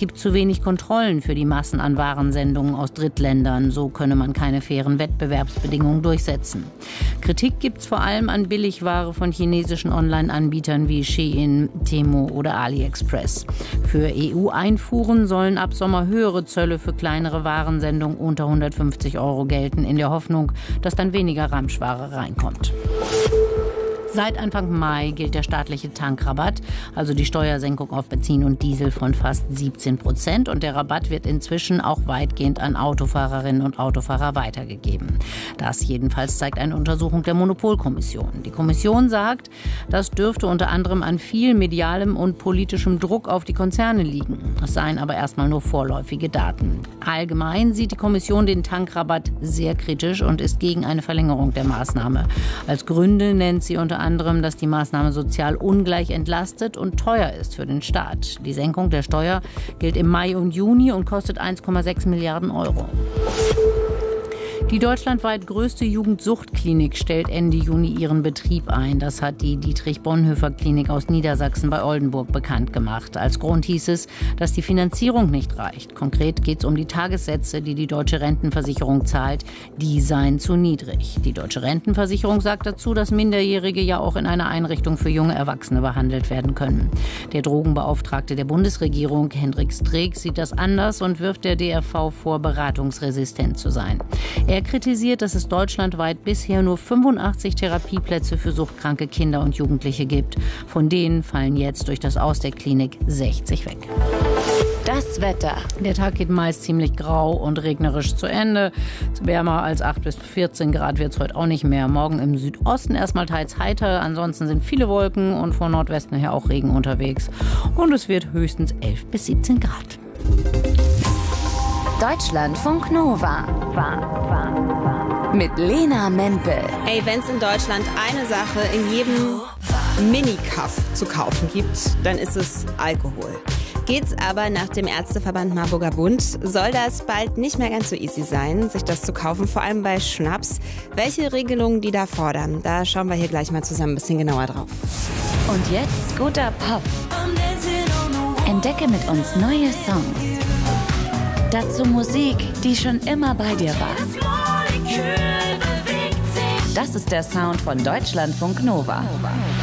gibt zu wenig Kontrollen für die Massen an Warensendungen aus Drittländern. So könne man keine fairen Wettbewerbsbedingungen durchsetzen. Kritik gibt es vor allem an Billigware von chinesischen Online-Anbietern wie Shein, Temu oder AliExpress. Für EU-Einfuhren sollen ab Sommer höhere Zölle für kleinere Warensendungen unter 150 € gelten, in der Hoffnung, dass dann weniger Ramschware reinkommt. Seit Anfang Mai gilt der staatliche Tankrabatt, also die Steuersenkung auf Benzin und Diesel von fast 17%. Und der Rabatt wird inzwischen auch weitgehend an Autofahrerinnen und Autofahrer weitergegeben. Das jedenfalls zeigt eine Untersuchung der Monopolkommission. Die Kommission sagt, das dürfte unter anderem an viel medialem und politischem Druck auf die Konzerne liegen. Das seien aber erstmal nur vorläufige Daten. Allgemein sieht die Kommission den Tankrabatt sehr kritisch und ist gegen eine Verlängerung der Maßnahme. Als Gründe nennt sie unter anderem, dass die Maßnahme sozial ungleich entlastet und teuer ist für den Staat. Die Senkung der Steuer gilt im Mai und Juni und kostet 1,6 Milliarden €. Die deutschlandweit größte Jugendsuchtklinik stellt Ende Juni ihren Betrieb ein. Das hat die Dietrich-Bonhoeffer-Klinik aus Niedersachsen bei Oldenburg bekannt gemacht. Als Grund hieß es, dass die Finanzierung nicht reicht. Konkret geht es um die Tagessätze, die die Deutsche Rentenversicherung zahlt. Die seien zu niedrig. Die Deutsche Rentenversicherung sagt dazu, dass Minderjährige ja auch in einer Einrichtung für junge Erwachsene behandelt werden können. Der Drogenbeauftragte der Bundesregierung, Hendrik Streeck, sieht das anders und wirft der DRV vor, beratungsresistent zu sein. Er kritisiert, dass es deutschlandweit bisher nur 85 Therapieplätze für suchtkranke Kinder und Jugendliche gibt. Von denen fallen jetzt durch das Aus der Klinik 60 weg. Das Wetter. Der Tag geht meist ziemlich grau und regnerisch zu Ende. Wärmer als 8 bis 14 Grad wird es heute auch nicht mehr. Morgen im Südosten erstmal teils heiter. Ansonsten sind viele Wolken und von Nordwesten her auch Regen unterwegs. Und es wird höchstens 11 bis 17 Grad. Deutschlandfunk Nova. Mit Lena Mempel. Ey, wenn es in Deutschland eine Sache in jedem Mini-Kaff zu kaufen gibt, dann ist es Alkohol. Geht's aber nach dem Ärzteverband Marburger Bund, soll das bald nicht mehr ganz so easy sein, sich das zu kaufen, vor allem bei Schnaps. Welche Regelungen die da fordern, da schauen wir hier gleich mal zusammen ein bisschen genauer drauf. Und jetzt guter Pop. Entdecke mit uns neue Songs. Dazu Musik, die schon immer bei dir war. Das ist der Sound von Deutschlandfunk Nova.